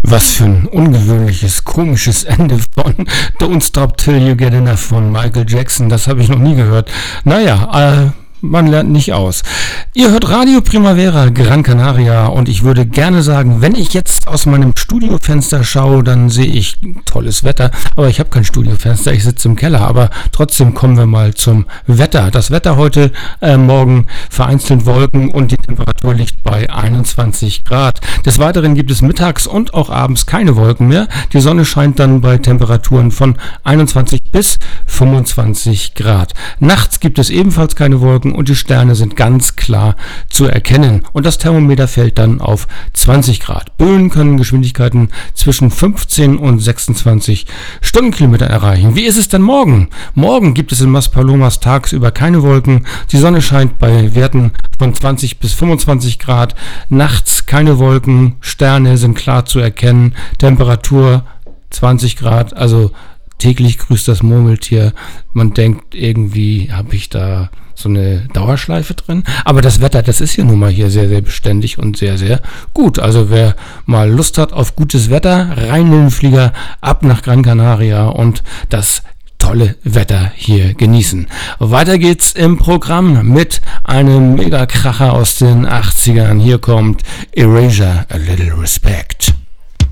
Was für ein ungewöhnliches, komisches Ende von Don't Stop Till You Get Enough von Michael Jackson. Das habe ich noch nie gehört. Naja, man lernt nicht aus. Ihr hört Radio Primavera Gran Canaria und ich würde gerne sagen, wenn ich jetzt aus meinem Studiofenster schaue, dann sehe ich tolles Wetter, aber ich habe kein Studiofenster, ich sitze im Keller, aber trotzdem kommen wir mal zum Wetter. Das Wetter heute, morgen vereinzelt Wolken und die Temperatur liegt bei 21 Grad. Des Weiteren gibt es mittags und auch abends keine Wolken mehr. Die Sonne scheint dann bei Temperaturen von 21 bis 25 Grad. Nachts gibt es ebenfalls keine Wolken und die Sterne sind ganz klar zu erkennen. Und das Thermometer fällt dann auf 20 Grad. Böen können Geschwindigkeiten zwischen 15 und 26 Stundenkilometer erreichen. Wie ist es denn morgen? Morgen gibt es in Maspalomas tagsüber keine Wolken. Die Sonne scheint bei Werten von 20 bis 25 Grad. Nachts keine Wolken. Sterne sind klar zu erkennen. Temperatur 20 Grad. Also täglich grüßt das Murmeltier. Man denkt, irgendwie habe ich da so eine Dauerschleife drin. Aber das Wetter, das ist ja nun mal hier sehr, sehr beständig und sehr, sehr gut. Also wer mal Lust hat auf gutes Wetter, rein in den Flieger, ab nach Gran Canaria und das tolle Wetter hier genießen. Weiter geht's im Programm mit einem Megakracher aus den 80ern. Hier kommt Erasure, A Little Respect.